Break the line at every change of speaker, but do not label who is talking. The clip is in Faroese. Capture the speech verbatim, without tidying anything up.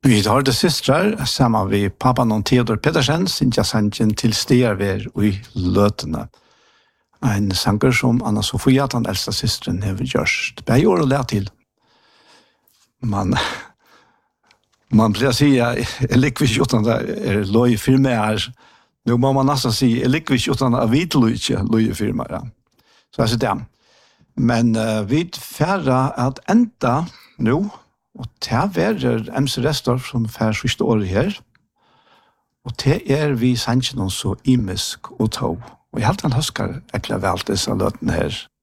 Vi har det systrar, sammen med pappan og Theodor Pedersen, Sintja Sanchen til Stearver i Løtene. En sanger som Anna Sofia, den eldste systeren, har gjort. Det er jo å lære til. Man, man blir å si, jeg liker ikke uten det er løy firma her. Nå må man nesten si, jeg liker ikke uten det er hvite løy firma her. Så jeg sier det. Men uh, vi er ferdig at enda nå, og det er M C Restorff som fer siste året her. Og det er vi sannsyn så imisk og tog. Og jeg helt han husker ekkert vel disse løtene her.